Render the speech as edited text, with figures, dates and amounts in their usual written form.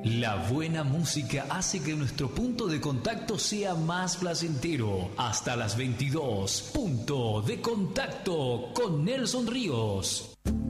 La buena música hace que nuestro punto de contacto sea más placentero. Hasta las 22. Punto de contacto con Nelson Ríos.